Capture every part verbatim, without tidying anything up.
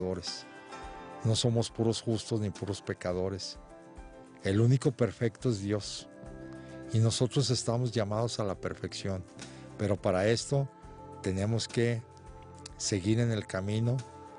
pecadores. No somos puros justos ni puros pecadores. El único perfecto es Dios. Y nosotros estamos llamados a la perfección. Pero para esto tenemos que seguir en el camino,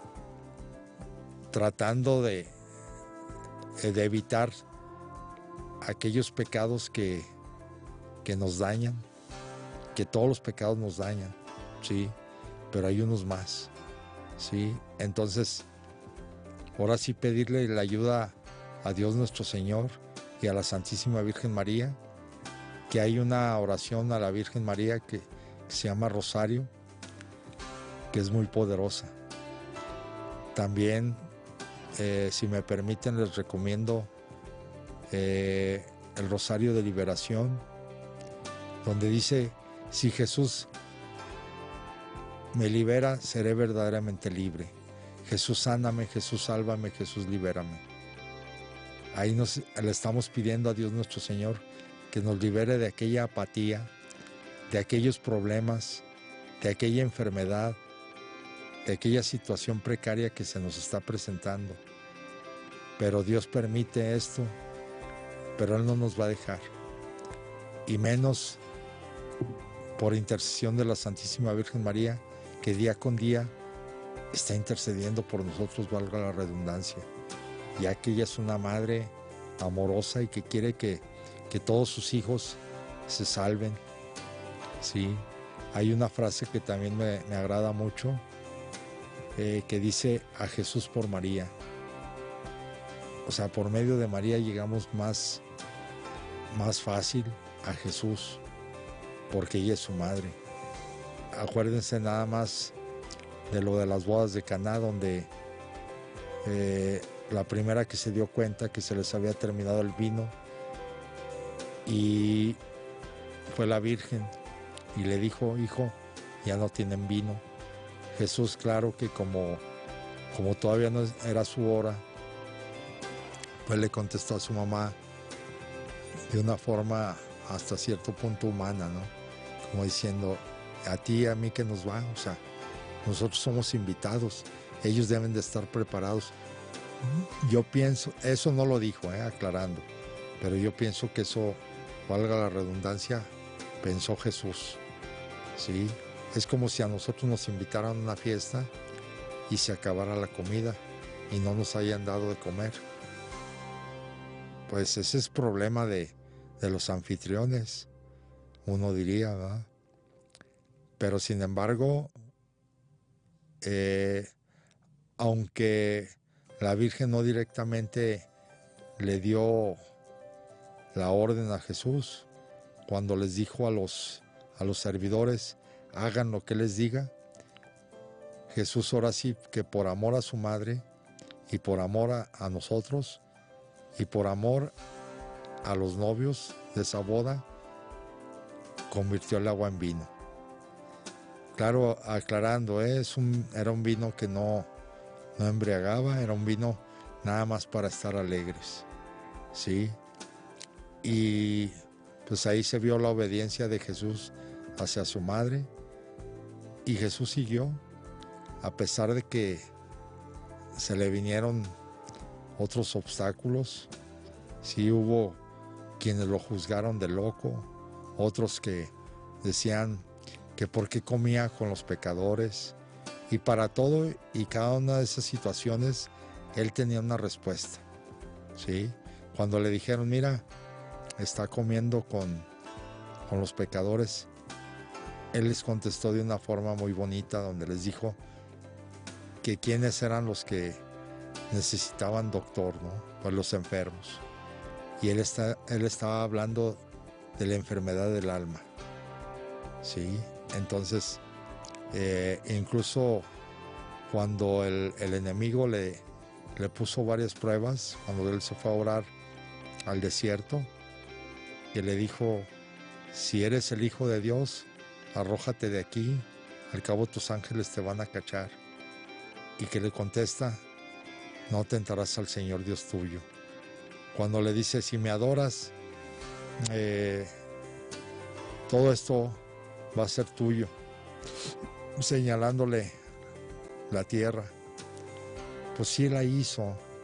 tratando de, de evitar aquellos pecados que, que nos dañan, que todos los pecados nos dañan, ¿sí? Pero hay unos más, ¿sí? Entonces, ahora sí pedirle la ayuda a Dios nuestro Señor y a la Santísima Virgen María, que hay una oración a la Virgen María que, que se llama Rosario, que es muy poderosa. También, eh, si me permiten, les recomiendo eh, el Rosario de Liberación, donde dice: si Jesús me libera, seré verdaderamente libre. Jesús, sáname, Jesús, sálvame, Jesús, libérame. Ahí nos, le estamos pidiendo a Dios nuestro Señor que nos libere de aquella apatía, de aquellos problemas, de aquella enfermedad, de aquella situación precaria que se nos está presentando. Pero Dios permite esto, pero Él no nos va a dejar. Y menos por intercesión de la Santísima Virgen María, que día con día está intercediendo por nosotros, valga la redundancia, ya que ella es una madre amorosa y que quiere que, que todos sus hijos se salven. Sí, hay una frase que también me, me agrada mucho, eh, que dice: a Jesús por María. O sea, por medio de María llegamos más, más fácil a Jesús, porque ella es su madre. Acuérdense nada más de lo de las bodas de Caná, donde eh, la primera que se dio cuenta que se les había terminado el vino y fue la Virgen, y le dijo: hijo, ya no tienen vino. Jesús, claro que como, como todavía no era su hora, pues le contestó a su mamá de una forma hasta cierto punto humana, ¿no? Como diciendo: a ti y a mí que nos va, o sea, nosotros somos invitados, ellos deben de estar preparados. Yo pienso, eso no lo dijo, eh, aclarando, pero yo pienso que eso, valga la redundancia, pensó Jesús, ¿sí? Es como si a nosotros nos invitaran a una fiesta y se acabara la comida y no nos hayan dado de comer. Pues ese es problema de, de los anfitriones, uno diría, ¿verdad? Pero sin embargo, eh, aunque la Virgen no directamente le dio la orden a Jesús, cuando les dijo a los, a los servidores: hagan lo que les diga, Jesús ahora sí que por amor a su madre y por amor a, a nosotros y por amor a los novios de esa boda, convirtió el agua en vino. Claro, aclarando, ¿eh? es un, era un vino que no, no embriagaba, era un vino nada más para estar alegres, ¿sí? Y pues ahí se vio la obediencia de Jesús hacia su madre, y Jesús siguió, a pesar de que se le vinieron otros obstáculos. Sí, hubo quienes lo juzgaron de loco, otros que decían que por qué comía con los pecadores, y para todo y cada una de esas situaciones él tenía una respuesta, ¿sí? Cuando le dijeron: mira, está comiendo con, con los pecadores, él les contestó de una forma muy bonita, donde les dijo que quiénes eran los que necesitaban doctor, ¿no? Pues los enfermos. Y él, está, él estaba hablando de la enfermedad del alma, ¿sí? Entonces, eh, incluso cuando el, el enemigo le, le puso varias pruebas, cuando él se fue a orar al desierto, y le dijo: si eres el Hijo de Dios, arrójate de aquí, al cabo tus ángeles te van a cachar. Y que le contesta: no tentarás al Señor Dios tuyo. Cuando le dice: si me adoras, eh, todo esto va a ser tuyo, señalándole la tierra. pues sí la hizo,